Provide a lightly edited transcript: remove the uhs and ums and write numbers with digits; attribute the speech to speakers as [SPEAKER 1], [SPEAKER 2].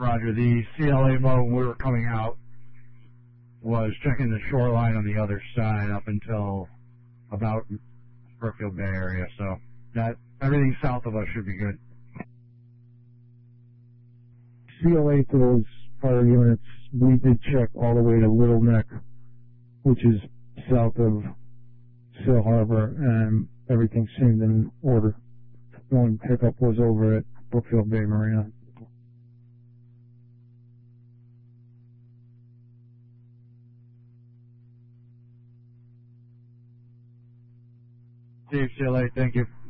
[SPEAKER 1] Roger. The CLA mode when we were coming out was checking the shoreline on the other side up until about Brookfield Bay area, so that everything south of us should be good.
[SPEAKER 2] CLA to those fire units, we did check all the way to Little Neck, which is south of Sail Harbor, and everything seemed in order. The only hiccup was over at Brookfield Bay Marina.
[SPEAKER 1] Dave, CLA, thank you.